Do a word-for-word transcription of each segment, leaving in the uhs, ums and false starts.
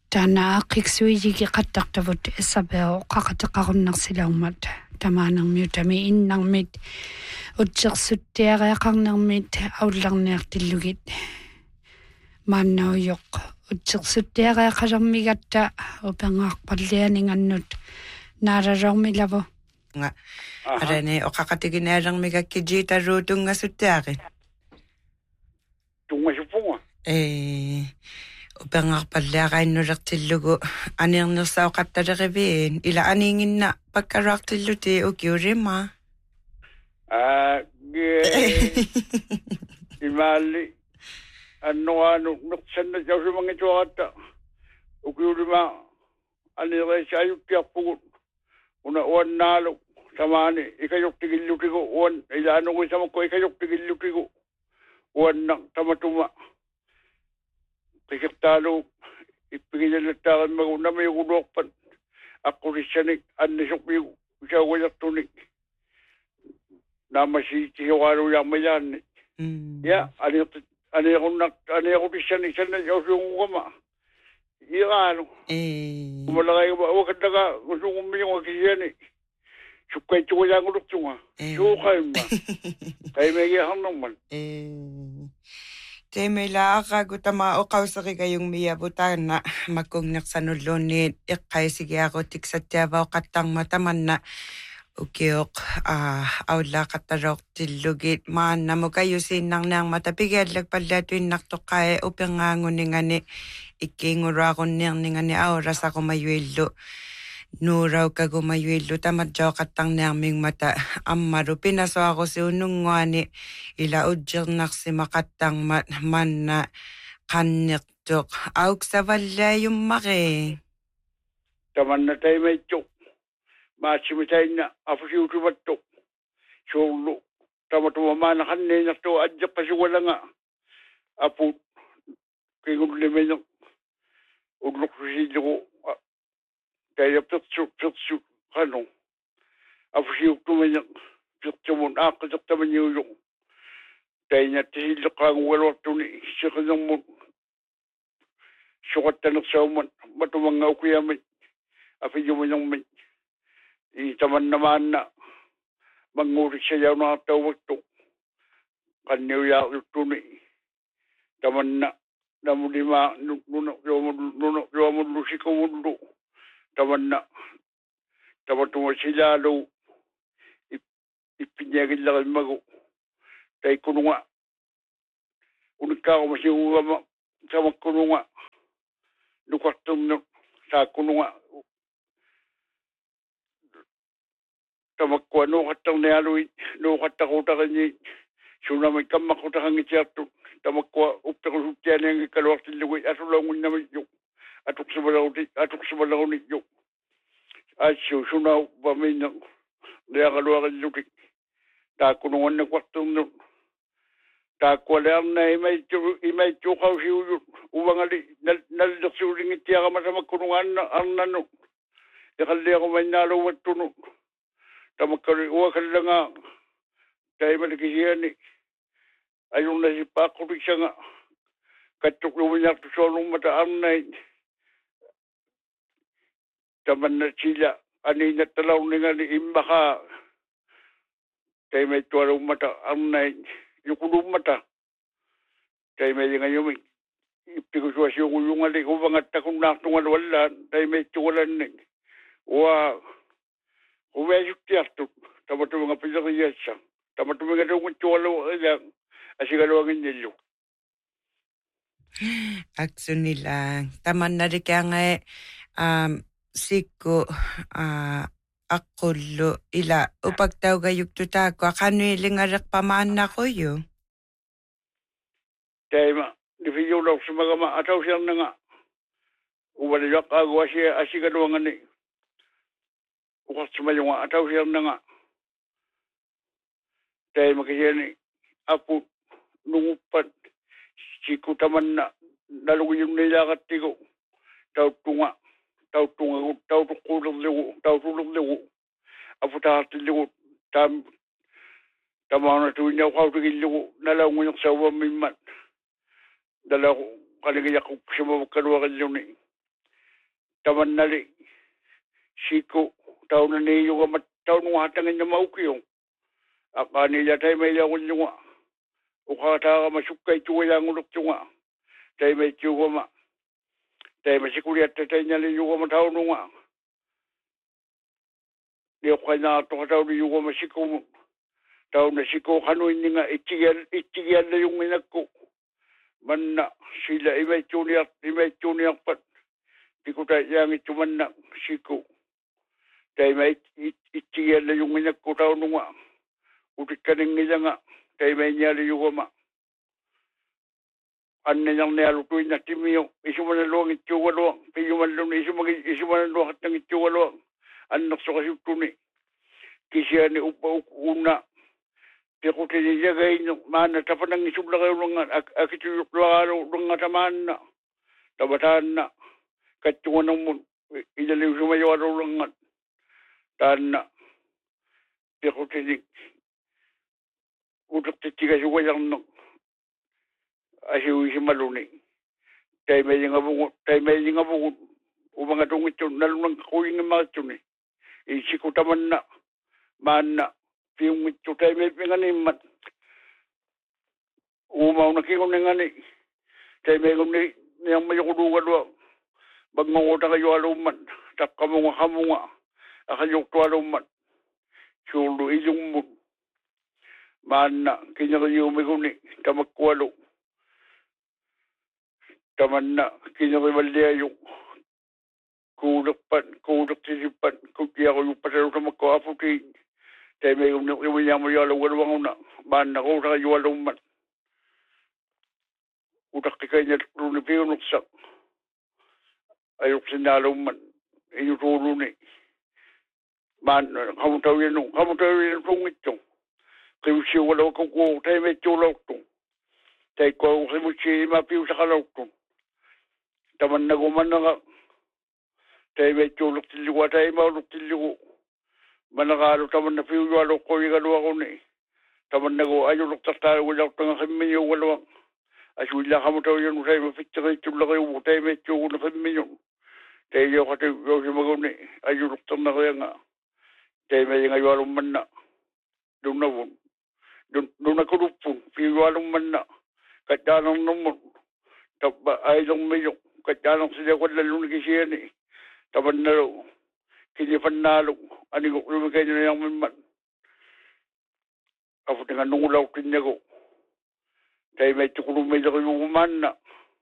Tana qiksuijiki qattaqtavut isabeo qaqataqarunnersilaumat tamaanarmiutami innarmit utsersuttiereaqarnermit aullarniartillugit maannaujoq utsersuttiereaqalarmigatta upangaarpallianingannut naararormilavu nga arane oqaqatiginaalermigakki jiitaruutungassuttiaqi tungasuppunga eh upangaarpalliaqainnulertillugu aniernерсаоqattалеривиин ила аниингинна паккаруартиллути укиурima ah ge imali annoanu nuksanna jausimangituaqatta ukiurima anireisayuttiarpugut una uannaalu samaani ikajortigillutigu uan ilaanugu samakko ikajortigillutigu uanna tamatuma Pikirtalu ippigilattaarimmagu namiugunuorpan aqurissanik annisukmiu usaugajartunik naamasiittihiuqaalujaarmajaanni ya aniert anierunnaq anierutissanik sanna jausuungugama iqaalu eh umalaqaiga awakattaga usungummiunga kisiani sukkaittugujaanguluktunga suuqaimma qaimegiharnerman eh Temelaaqagu tama oqauseriga yung miyabutana makungnersanulluunniit iqqaisigiaquutiksattiavauqattarma tamanna ukioq a aullaaqattaroortillugit maannamukayusiinnarniarma tapigiallak pallaatuinnartoqqae upengaanguningani ikkiinguruaqunnierningani aurasaqumajuillu nuuraukagumayuillu tamatjooqattarniarmingmata ammalu pinasoaqusiununguani ila ujjernarsimaqattarmat manna qannertuq auksavallaayummaqi tamanna taimaittu maasimitainna afusiutumattu suullu tamatuma maana qanniinartu ajjeqqasugalanga apu kingullimene ulluqsusiillugu Kaya pitsu pitsu kanu afusiuktumanya pitsumun aaqqasertamanyuuju taina tisilliqaangugaluartuni siqinnermun suqattanersauman matumangaukuyamit afijumanermit itamannamaanna manguurissajaunartauvattu qanniujaarluttuni tamanna namulima nuna yomullu yomullu sikumullu tamanna tamatuma silalu ippiñagillaqimmagu taikununga unikkaaqumasiguugama samakkununga nukartumnu saakkununga tamakkua nuuqattarnialuit nuuqattaquutaqinniit sunami kammaqqutaqangitiartu tamakkua uppequsuttianiangikkaluartillugit asulaungunnamijju atuqsumalaruti atuqsumalarunijju assu sunau paminna leaqaluaqillutik taakkununganna kwartumnu taakkualearna imaittu imaittu qausiujut uvangali nallersuulingittiaqama samakkunungaanna arnannu iqalliaqumainnaaluuvattunu tamakkali uakallanga taimalikisiani ajunnasippaaqqutisanga kattuqlumiñartu soolummata arnait tamanna sila aniinattalauningani immaqa taimaittualummata arnait yukulummata taimaiyingayumi ippikusuasiuguyungali uvangattakunnaartungalu allaan taimaittugalanni wa uveasuttiartut tamatuminga pileriassa tamatuminga luungittualu ila asigaluanginnillu aksunila tamannarikaangae um sikku uh, aqullu ila upaktaugajuktutaakku qanuilingareqpamaannaquyu taima difiyulausimagama atausiarnanga uvaliyaqaagu asi asigaluangani uqarsimayunga atausiarnanga taima kisiani apu nunguppat sikku tamanna naluguyunnilaaqattigu tauttunga tauttunga tautuqquulerlugu tautulerlugu afutaartillugu tam tamaana tuinnauqautigillugu nalaungunersauvammimmat nala qaligiyaqquksimavakkaluaqilluni tamanali siku tauna ni yuga mat taunu hatangin na maukyo akani ya tay may yagun yung ukata masukkay tuwa yang uluk yung tay may tuwa ma tay masikuriat tay nyali yuga mataunu nga ni ukana to taunu yuga masiku tauna siku kanu ini nga itigyan itigyan na yung inako manna sila imay tuniak imay tuniak pat pikuta yang itu manna siku tay may itigyan na yung inako taunu nga utit kaning nila nga tay may nyali yung ma anne yang nalutuin na timiyo isu man luang itu walo piyo man luang isu mag isu man luang at ng itu walo anak sa kasutuni kisya ni upa una pero tinijagay no mana tapan ng isu lagay lungan akitu laro lungan taman na tabatan na katungan ng mun idaliw sumayo lungan tan na pero tinig utak tiga juga yang no asyik isi maluni tay may nga bungo tay may nga bungo umanga tungit yun nalunang kuing nga mga yun eh isi ko taman na man na piyong ito tay may pinganiman umaw na kikong nga ni tay may kong ni niyang mayukulugan wa bagmanguta kayo aluman tak kamunga kamunga akayok to aluman sulu iyong mo mana kinyakayo may kuni tamakwalo tamanna kinyakibaliya yung kudapan kudak sisipan kutiya ko yung pasaro sa magkaputin tayo may kuni mo yalo walawang una mana ko sa kayo aluman utak kikay niya runipiyo nuksak ayok sinaluman inyutulo ni man kamutawin nung kamutawin nung tungit yung kayo siya wala ko ko tayo may tulaw tong tayo ko kayo mo siya mapiw sa kalaw tong taman na guman na nga tayo may tulok tiliwa tayo maulok tiliwa manakalo taman na piw wala ko yung galuwa ko ni taman na go ayo lukta tayo wala ko nga kami yung walawang aswila kamutaw yun tayo mapitsa kayo tula kayo tayo may tulo na kami yung tayo ka tayo yung siya magaw ni ayo lukta na kaya nga tayo may nga yung man na doon na wun doon nakulupon, piwalong man na, katyanang naman, taba ay lang mayok, katyanang sila ko lalong nagisiyan eh, taban na raw, kinifan nalo, anigok lumigay na yung man, ako tinga nungulaw kinya ko, tayo may tukulumay na kayong uman na,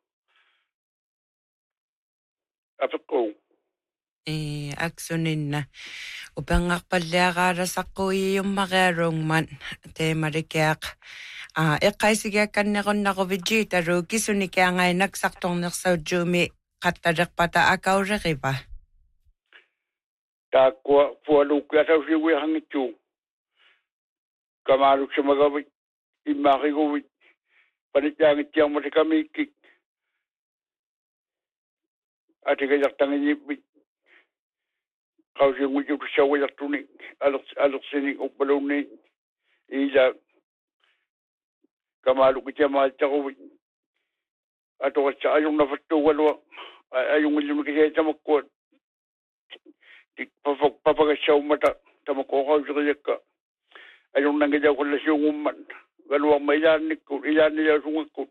apit ko. Eh, aksunin na. Upang akpalyakara sa kuya yung makarong man. Te marikyak. Ah, ikay sige kan na kon nako vegeta ro kisuni kaya ngay nagsaktong naksaw jumi katadak pata akaw reki ba? Takwa pualo kaya sa siwi hangit yung kamaruk sa magawit imakigawit panityangit yung matikamikik at ikayak tangin ipit kau siya nguyo siya wayak tuning alok alok sining upalaw ni ila kamaluk siya mahal ato sa ayong nafato walwa ayong ilum kaya sa makuat papagasyaw mata tamakukaw sa kaya ka ayong nangyayang ko na siyong uman galawang mailanik ko ilan niya sungag ko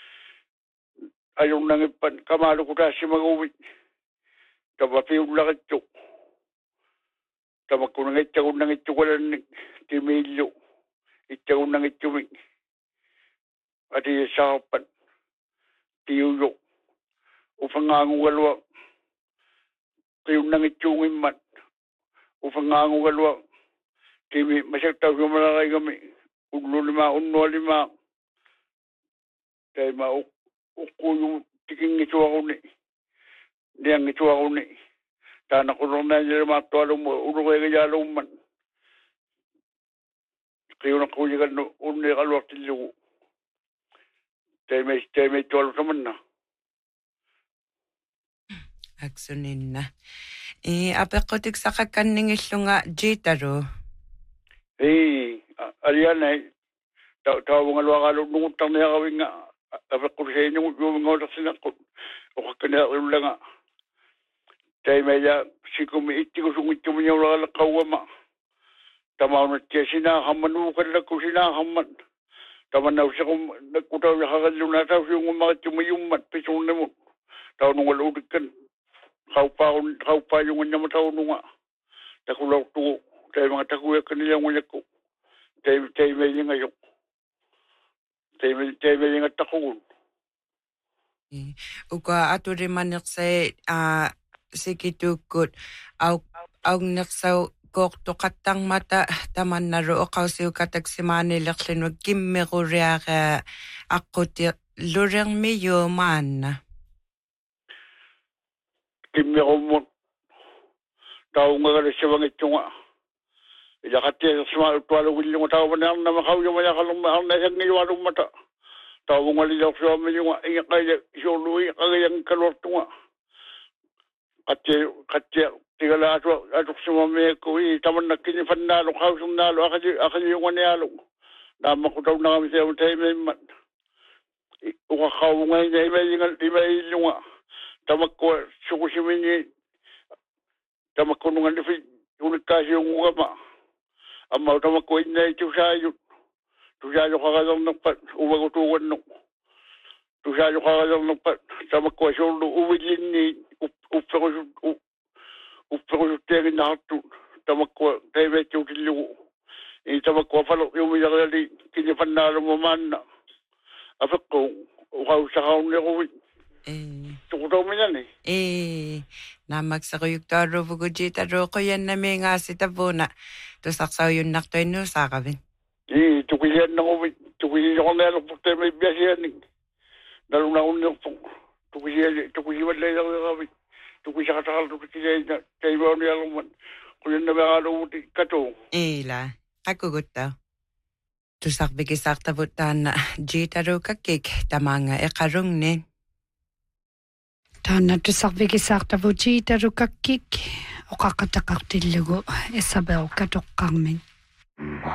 ayong nangipan kamaluk ko tayo si mag-uwi tabapiw lakad to tamak ko nang itsaw nang itsuwalan ni Timilyo itsaw nang itsuwing at isapan tiyuyo upang ngango galwa kayo nang itsuwing man upang ngango galwa timi masyagtaw yung malakay kami ulo lima uno lima kaya mauko yung tiking ito ako ni niyang ito ako ni Tanak ko nung nangyari matualong mo, ulo kayo kayalong man. Kayo na kuya ka no, ulo na kalwak tiliw. Tayo may, tayo may tuwalong naman na. Aksunin na. Eh, apek ko tik sa kakaning islo nga, jitaro. Eh, aliyan eh. Tawag nga luwa kalong nungutang na yakawin nga. Apek ko sa inyo, yung mga oras sinakot. O kakanakil lang nga. Tai meja sikumi ittiku sungittu minyola kawama. Tamauna tia sina hamanu kala kusina hamman. Tamana usikum nakutaw ya hagaluna taw yung mga tumiyumat pisun nemo. Taw nung waludikan. Kaupa kaupa yung nyama taw nunga. Takulaw tu tai mga takuya kanila ngulako. Tai tai meja ngayon. Tai tai meja ngatakun. Uka aturi manik sa ah sikitukut au au naksaw kokto katang mata taman naro okaw siu katak simani laklin wag kimme kuriaka ako ti lurang meyo man. Kimme kumon tao nga kada siya bang ito nga. Ila kati sa tuwalo wilong tao ba na makaw yung mga kalong mahal na isang ngayon mata. Tao nga lilaw siya may yung nga kaya siya kaya yung kalorto nga. Kati kati tigala ato ato sa mga ko i taman na kinifan nalo kausong nalo akali akali yung nalo na makutaw na kami sa tayo may man ukakaw nga niya may yung may yung tamak ko sukusimin tamak ko nung ano ulit kasi yung ugama ama tamak ko ina ito sayo tu sayo kakalang nagpat umagutuwan nung tu sayo kakalang nagpat tamak ko solo uwilin ni upro upro teri na tu tamakwa tebe tukilu i tamakwa falo yung yali kinifan na lumaman afako ukaw sa kaun ni ko Eh tukudaw mo yan eh eh namak sa kuyuk taro bugujita ro ko yan na may nga si tabuna to saksaw yun naktoy no sa kabin eh tukiyan na ko tukiyan ko na lang pagte may biyasiyan eh dalong na unyo po tukiyan tukiyan lang lang tuku sa katakal tuku siya kay ba niya luman kunin na ba ano kato eh la ako gutta to sakbi kisak tabutan na jita ro kakik tamanga e karung ne Tana to sakbi kisak tabujita ro kakik o kakatakak tilugo Isabel katok kangmin.